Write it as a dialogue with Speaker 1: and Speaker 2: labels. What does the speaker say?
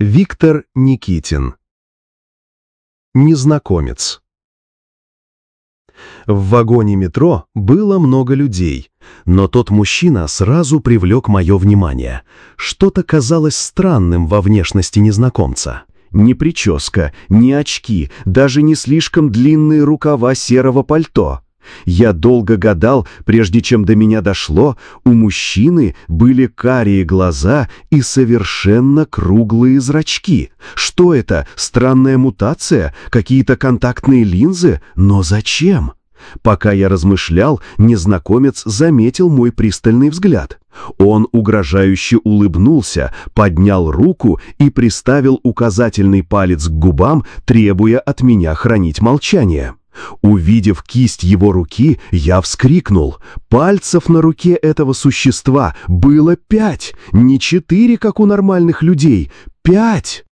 Speaker 1: Виктор Никитин. Незнакомец. В вагоне метро было много людей, но тот мужчина сразу привлек мое внимание. Что-то казалось странным во внешности незнакомца. Ни прическа, ни очки, даже не слишком длинные рукава серого пальто. Я долго гадал, прежде чем до меня дошло, у мужчины были карие глаза и совершенно круглые зрачки. Что это? Странная мутация? Какие-то контактные линзы? Но зачем? Пока я размышлял, незнакомец заметил мой пристальный взгляд. Он угрожающе улыбнулся, поднял руку и приставил указательный палец к губам, требуя от меня хранить молчание. Увидев кисть его руки, я вскрикнул. Пальцев на руке этого существа было 5, не 4, как у нормальных людей, 5.